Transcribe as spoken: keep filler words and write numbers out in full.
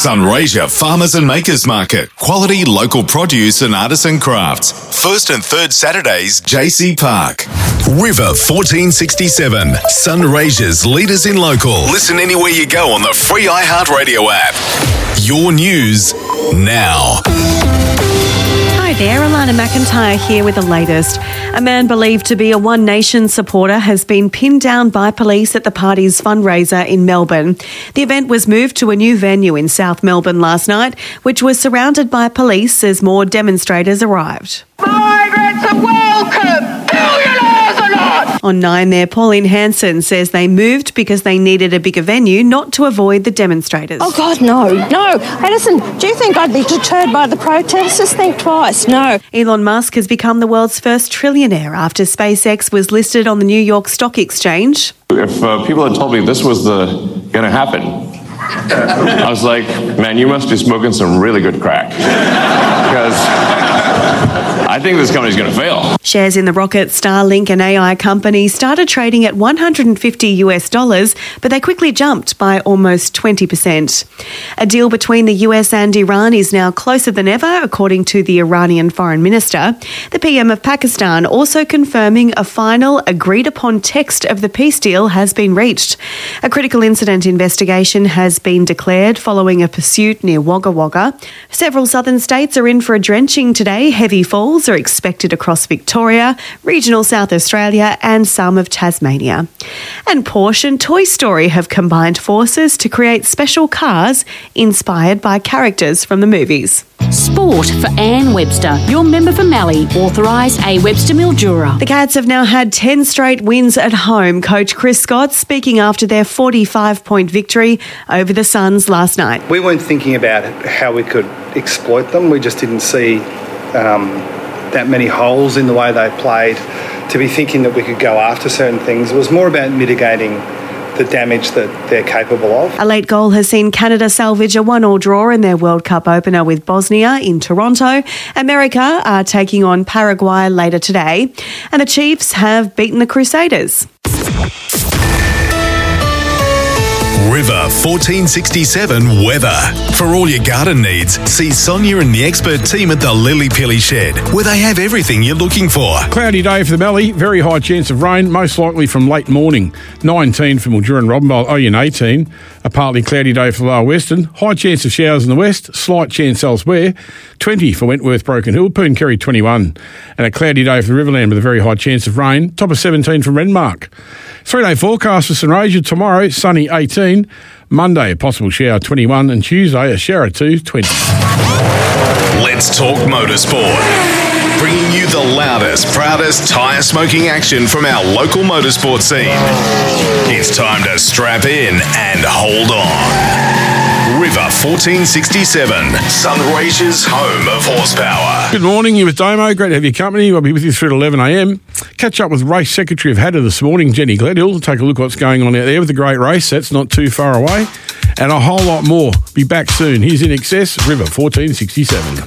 Sunraysia Farmers and Makers Market. Quality local produce and artisan crafts. First and third Saturdays, J C Park. River fourteen sixty-seven. Sunraysia's leaders in local. Listen anywhere you go on the free iHeartRadio app. Your news now. Hi there, Alana McIntyre here with the latest. A man believed to be a One Nation supporter has been pinned down by police at the party's fundraiser in Melbourne. The event was moved to a new venue in South Melbourne last night, which was surrounded by police as more demonstrators arrived. Migrants are welcome! Billionaires are not! On Nine there, Pauline Hanson says they moved because they needed a bigger venue, not to avoid the demonstrators. Oh, God, no. No. Hey, listen, do you think I'd be deterred by the protesters? Think twice. No. Elon Musk has become the world's first trillionaire after SpaceX was listed on the New York Stock Exchange. If uh, people had told me this was the going to happen, I was like, man, you must be smoking some really good crack. Because I think this company's going to fail. Shares in the rocket, Starlink and A I company started trading at one hundred fifty US dollars, but they quickly jumped by almost twenty percent. A deal between the U S and Iran is now closer than ever, according to the Iranian foreign minister. The P M of Pakistan also confirming a final agreed-upon text of the peace deal has been reached. A critical incident investigation has been declared following a pursuit near Wagga Wagga. Several southern states are in for a drenching today. Heavy falls are expected across Victoria, regional South Australia and some of Tasmania. And Porsche and Toy Story have combined forces to create special cars inspired by characters from the movies. Sport for Anne Webster, your member for Mallee, authorised A Webster Mildura. The Cats have now had ten straight wins at home. Coach Chris Scott speaking after their forty-five point victory over the Suns last night. We weren't thinking about how we could exploit them. We just didn't see um, that many holes in the way they played to be thinking that we could go after certain things. It was more about mitigating the damage that they're capable of. A late goal has seen Canada salvage a one-all draw in their World Cup opener with Bosnia in Toronto. America are taking on Paraguay later today. And the Chiefs have beaten the Crusaders. River fourteen sixty-seven weather. For all your garden needs, see Sonia and the expert team at the Lily Pilly Shed, where they have everything you're looking for. Cloudy day for the Mallee, very high chance of rain, most likely from late morning. nineteen for Mildura and Robinvale, Oyen eighteen. A partly cloudy day for the Lower Western, high chance of showers in the west, slight chance elsewhere. twenty for Wentworth, Broken Hill, Pooncarry twenty-one. And a cloudy day for the Riverland with a very high chance of rain, top of seventeen for Renmark. Three-day forecast for Sunraysia tomorrow, sunny eighteen. Monday, a possible shower twenty-one. And Tuesday, a shower two, twenty. Let's talk motorsport. Bringing you the loudest, proudest tyre smoking action from our local motorsport scene. It's time to strap in and hold on. River fourteen sixty-seven, Sunraysia's home of horsepower. Good morning, you with Damo. Great to have your company. I'll be with you through to eleven a m. Catch up with Race Secretary of Hattah this morning, Jenny Gledhill. Take a look what's going on out there with the great race. That's not too far away. And a whole lot more. Be back soon. Here's In Excess, River fourteen sixty-seven.